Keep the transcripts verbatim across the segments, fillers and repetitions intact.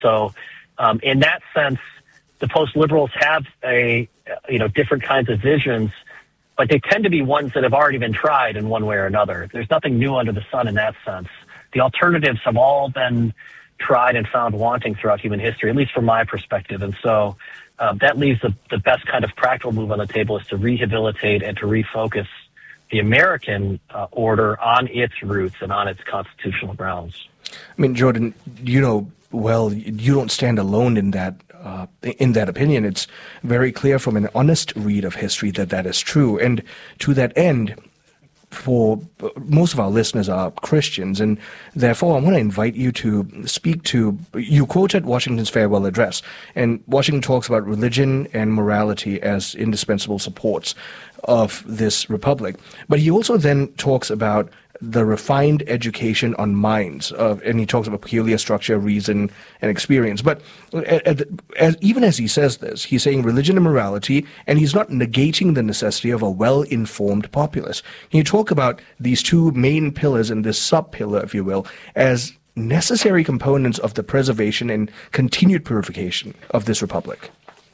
So um, in that sense, the post-liberals have a, you know, different kinds of visions, but they tend to be ones that have already been tried in one way or another. There's nothing new under the sun in that sense. The alternatives have all been tried and found wanting throughout human history, at least from my perspective. And so uh, that leaves the, the best kind of practical move on the table is to rehabilitate and to refocus the American uh, order on its roots and on its constitutional grounds. I mean, Jordan, you know, well, you don't stand alone in that uh, in that opinion. It's very clear from an honest read of history that that is true. And to that end, for most of our listeners are Christians, and therefore I want to invite you to speak to, you quoted Washington's farewell address, and Washington talks about religion and morality as indispensable supports of this republic. But he also then talks about the refined education on minds, uh, and he talks about peculiar structure, reason, and experience. But at, at the, as, even as he says this, he's saying religion and morality, and he's not negating the necessity of a well-informed populace. Can you talk about these two main pillars and this sub-pillar, if you will, as necessary components of the preservation and continued purification of this republic?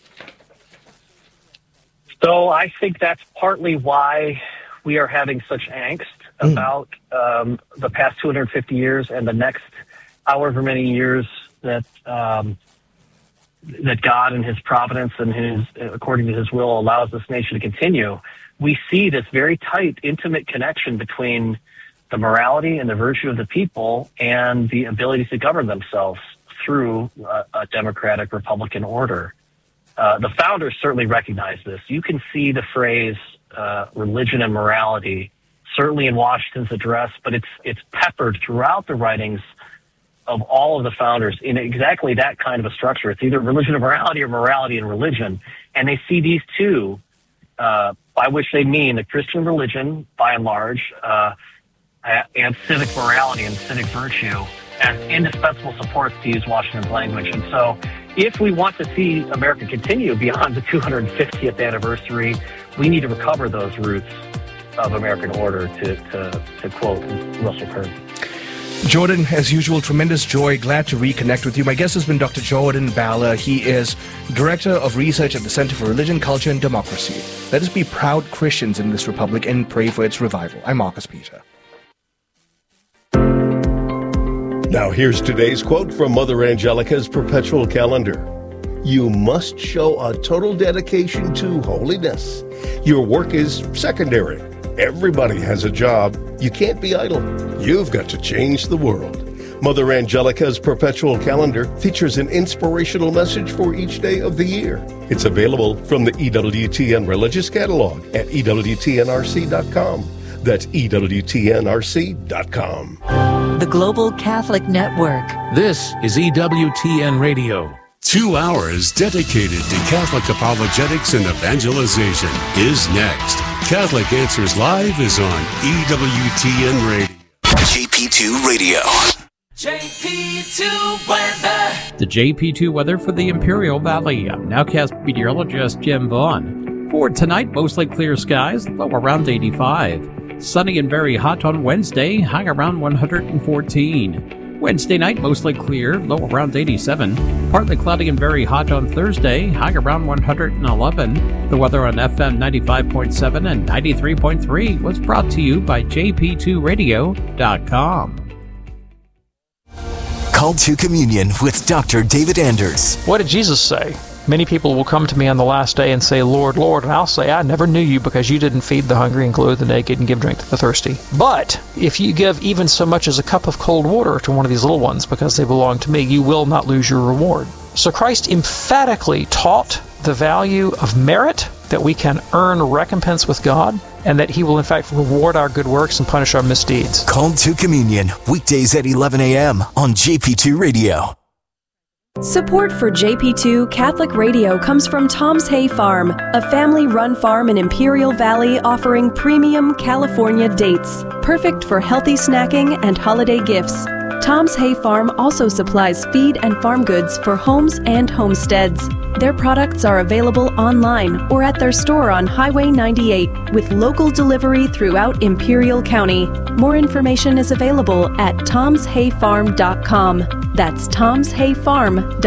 So I think that's partly why we are having such angst about um, the past two hundred fifty years and the next however many years that um, that God and His providence and His, according to His will, allows this nation to continue. We see this very tight, intimate connection between the morality and the virtue of the people and the ability to govern themselves through a, a democratic Republican order. Uh, the founders certainly recognized this. You can see the phrase uh, religion and morality certainly in Washington's address, but it's it's peppered throughout the writings of all of the founders in exactly that kind of a structure. It's either religion and morality or morality and religion. And they see these two, uh, by which they mean the Christian religion, by and large, uh, and civic morality and civic virtue as indispensable supports, to use Washington's language. And so if we want to see America continue beyond the two hundred fiftieth anniversary, we need to recover those roots of American order, to, to, to quote Russell Kern. Jordan, as usual, tremendous joy. Glad to reconnect with you. My guest has been Doctor Jordan Bala. He is Director of Research at the Center for Religion, Culture, and Democracy. Let us be proud Christians in this republic and pray for its revival. I'm Marcus Peter. Now here's today's quote from Mother Angelica's perpetual calendar. You must show a total dedication to holiness. Your work is secondary. Everybody has a job. You can't be idle. You've got to change the world. Mother Angelica's perpetual calendar features an inspirational message for each day of the year. It's available from the E W T N Religious Catalog at E W T N R C dot com. That's E W T N R C dot com. The Global Catholic Network. This is E W T N Radio. Two hours dedicated to Catholic apologetics and evangelization is next. Catholic Answers Live is on E W T N Radio. J P two Radio. J P two weather. The J P two weather for the Imperial Valley. I'm Nowcast meteorologist Jim Vaughn. For tonight, mostly clear skies, low around eighty-five. Sunny and very hot on Wednesday, high around one hundred fourteen. Wednesday night, mostly clear, low around eighty-seven. Partly cloudy and very hot on Thursday, high around one hundred eleven. The weather on F M ninety-five point seven and ninety-three point three was brought to you by J P two radio dot com. Called to Communion with Doctor David Anders. What did Jesus say? Many people will come to me on the last day and say, Lord, Lord, and I'll say, I never knew you because you didn't feed the hungry and clothe the naked and give drink to the thirsty. But if you give even so much as a cup of cold water to one of these little ones because they belong to me, you will not lose your reward. So Christ emphatically taught the value of merit, that we can earn recompense with God, and that He will in fact reward our good works and punish our misdeeds. Called to Communion, weekdays at eleven a.m. on J P two Radio. Support for J P two Catholic Radio comes from Tom's Hay Farm, a family-run farm in Imperial Valley offering premium California dates, perfect for healthy snacking and holiday gifts. Tom's Hay Farm also supplies feed and farm goods for homes and homesteads. Their products are available online or at their store on Highway ninety-eight with local delivery throughout Imperial County. More information is available at toms hay farm dot com. That's toms hay farm dot com.